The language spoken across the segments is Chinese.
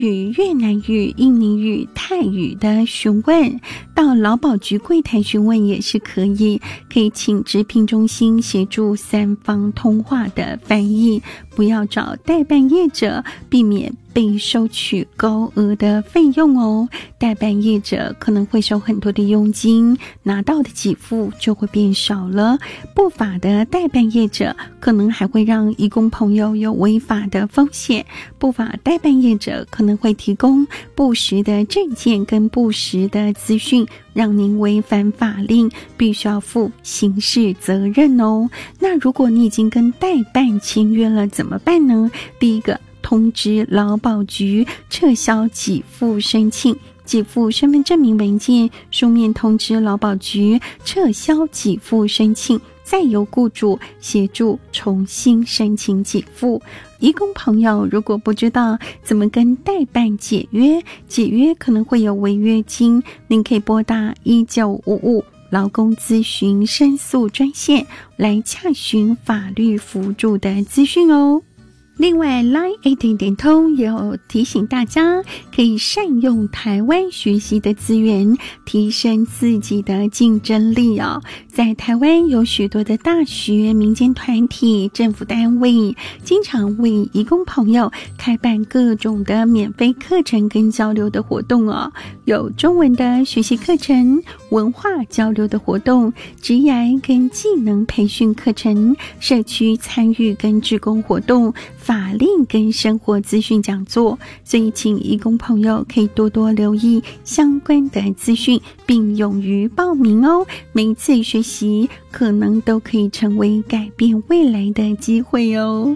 语、越南语、印尼语、泰语的询问，到劳保局柜台询问也是可以请职聘中心协助三方通话的翻译，不要找代办业者，避免被收取高额的费用哦。代办业者可能会收很多的佣金，拿到的给付就会变少了。不法的代办业者可能还会让移工朋友有违法的风险。不法代办业者可能会提供不实的证件跟不实的资讯，让您违反法令，必须要负刑事责任哦。那如果你已经跟代办签约了怎么办呢？第一个，通知劳保局撤销给付申请，给付身份证明文件，书面通知劳保局撤销给付申请，再由雇主协助重新申请给付。移工朋友如果不知道怎么跟代办解约可能会有违约金，您可以拨打1955劳工咨询申诉专线来洽询法律辅助的资讯哦。另外 LINE AT通也有提醒大家可以善用台湾学习的资源，提升自己的竞争力哦。在台湾有许多的大学、民间团体、政府单位经常为移工朋友开办各种的免费课程跟交流的活动哦，有中文的学习课程、文化交流的活动、职业跟技能培训课程、社区参与跟志工活动、法令跟生活资讯讲座，所以请移工朋友可以多多留意相关的资讯，并勇于报名哦。每一次学习可能都可以成为改变未来的机会哦。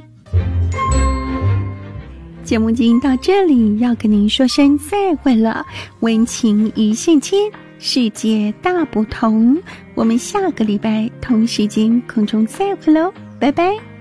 节目进行到这里，要跟您说声再会了。温情一线牵，世界大不同。我们下个礼拜同时间空中再会喽，拜拜。